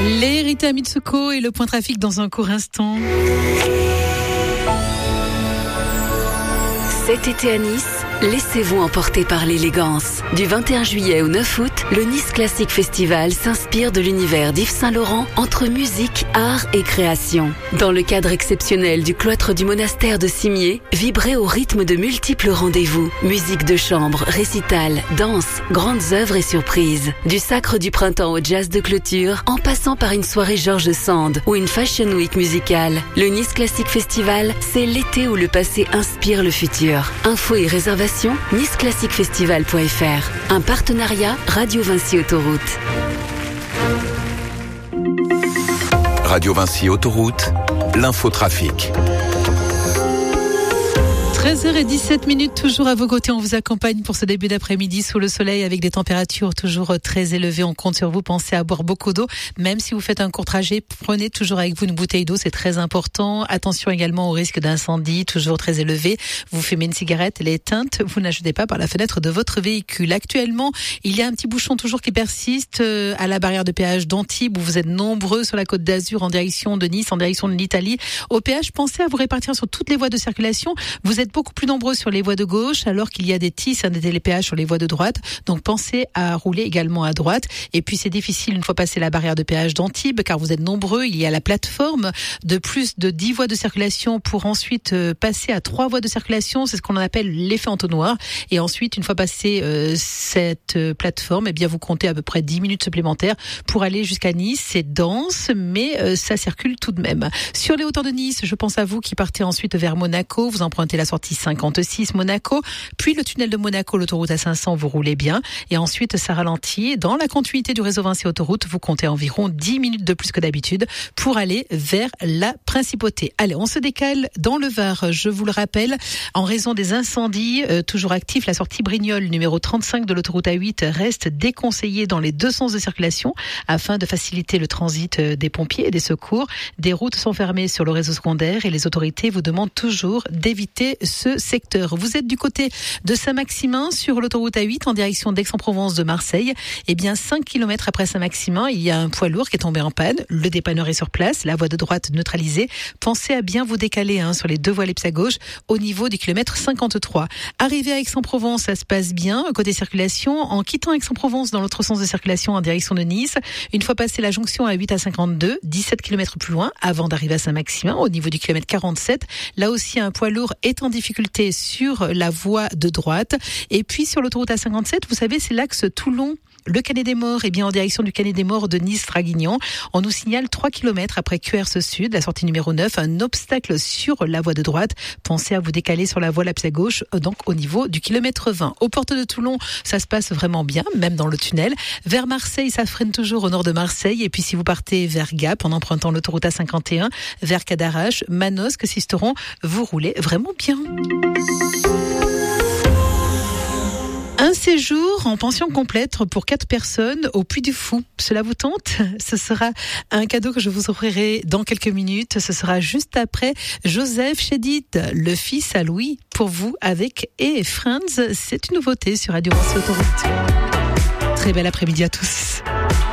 Les Rita Mitsuko et le point trafic dans un court instant. Cet été à Nice, laissez-vous emporter par l'élégance. Du 21 juillet au 9 août, le Nice Classic Festival s'inspire de l'univers d'Yves Saint-Laurent entre musique, art et création. Dans le cadre exceptionnel du cloître du monastère de Cimier, vibrez au rythme de multiples rendez-vous. Musique de chambre, récital, danse, grandes œuvres et surprises. Du sacre du printemps au jazz de clôture, en passant par une soirée Georges Sand ou une Fashion Week musicale. Le Nice Classic Festival, c'est l'été où le passé inspire le futur. Infos et réservations, niceclassicfestival.fr. Un partenariat Radio Vinci Autoroute. Radio Vinci Autoroute, l'infotrafic. 13h17, toujours à vos côtés. On vous accompagne pour ce début d'après-midi sous le soleil avec des températures toujours très élevées. On compte sur vous. Pensez à boire beaucoup d'eau. Même si vous faites un court trajet, prenez toujours avec vous une bouteille d'eau. C'est très important. Attention également au risque d'incendie, toujours très élevé. Vous fumez une cigarette, elle est éteinte. Vous n'ajoutez pas par la fenêtre de votre véhicule. Actuellement, il y a un petit bouchon toujours qui persiste à la barrière de péage d'Antibes où vous êtes nombreux sur la Côte d'Azur en direction de Nice, en direction de l'Italie. Au péage, pensez à vous répartir sur toutes les voies de circulation. Vous êtes beaucoup plus nombreux sur les voies de gauche alors qu'il y a des tisses, des télépéages sur les voies de droite. Donc pensez à rouler également à droite. Et puis c'est difficile une fois passé la barrière de péage d'Antibes car vous êtes nombreux. Il y a la plateforme de plus de 10 voies de circulation pour ensuite passer à 3 voies de circulation. C'est ce qu'on appelle l'effet entonnoir. Et ensuite, une fois passé cette plateforme, eh bien vous comptez à peu près 10 minutes supplémentaires pour aller jusqu'à Nice. C'est dense, mais ça circule tout de même. Sur les hauteurs de Nice, je pense à vous qui partez ensuite vers Monaco. Vous empruntez la sortie 56 Monaco, puis le tunnel de Monaco, l'autoroute A500, vous roulez bien. Et ensuite, ça ralentit. Dans la continuité du réseau Vinci Autoroute, vous comptez environ 10 minutes de plus que d'habitude pour aller vers la principauté. Allez, on se décale dans le Var. Je vous le rappelle, en raison des incendies toujours actifs, la sortie Brignoles, numéro 35 de l'autoroute A8, reste déconseillée dans les deux sens de circulation afin de faciliter le transit des pompiers et des secours. Des routes sont fermées sur le réseau secondaire et les autorités vous demandent toujours d'éviter ce secteur. Vous êtes du côté de Saint-Maximin sur l'autoroute A8 en direction d'Aix-en-Provence de Marseille. Eh bien, 5 km après Saint-Maximin, il y a un poids lourd qui est tombé en panne. Le dépanneur est sur place, la voie de droite neutralisée. Pensez à bien vous décaler sur les deux voies Leps à gauche au niveau du kilomètre 53. Arrivé à Aix-en-Provence, ça se passe bien. Côté circulation, en quittant Aix-en-Provence dans l'autre sens de circulation en direction de Nice, une fois passé la jonction à 8 à 52, 17 km plus loin, avant d'arriver à Saint-Maximin, au niveau du kilomètre 47, là aussi un poids lourd est en difficulté sur la voie de droite. Et puis sur l'autoroute A57, vous savez, c'est l'axe Toulon. Le Canet des Morts est bien en direction du Canet des Morts de Nice-Draguignan. On nous signale 3 km après QRC Sud, la sortie numéro 9, un obstacle sur la voie de droite. Pensez à vous décaler sur la voie Leps à gauche, donc au niveau du kilomètre 20. Aux portes de Toulon, ça se passe vraiment bien, même dans le tunnel. Vers Marseille, ça freine toujours au nord de Marseille. Et puis si vous partez vers Gap en empruntant l'autoroute A51, vers Cadarache, Manosque, Sisteron, vous roulez vraiment bien. Un séjour en pension complète pour 4 personnes au Puy du Fou. Cela vous tente ? Ce sera un cadeau que je vous offrirai dans quelques minutes. Ce sera juste après Joseph Chédid, le fils à Louis, pour vous avec Et Friends. C'est une nouveauté sur Radio Vinci Autoroute. Très bel après-midi à tous.